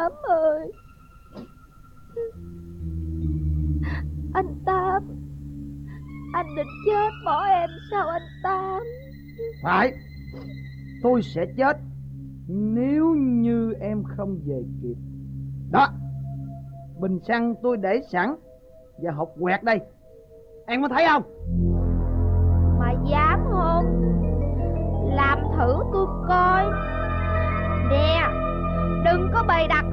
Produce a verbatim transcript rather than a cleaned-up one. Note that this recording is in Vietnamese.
Tám ơi. Anh Tám, anh định chết bỏ em sao anh Tám? Phải, tôi sẽ chết nếu như em không về kịp. Đó, bình xăng tôi để sẵn và hộp quẹt đây, em có thấy không? Mà dám không? Làm thử tôi coi. Nè, đừng có bày đặt